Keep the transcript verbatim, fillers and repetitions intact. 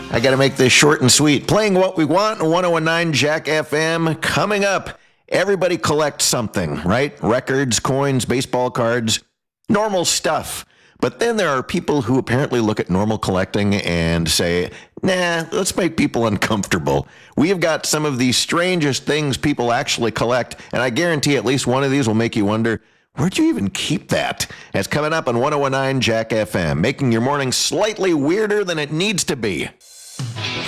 I got to make this short and sweet. Playing what we want, one oh one nine Jack F M. Coming up, everybody collects something, right? Records, coins, baseball cards, normal stuff. But then there are people who apparently look at normal collecting and say, nah, let's make people uncomfortable. We have got some of the strangest things people actually collect, and I guarantee at least one of these will make you wonder, where'd you even keep that? That's coming up on one oh one nine Jack F M, making your morning slightly weirder than it needs to be.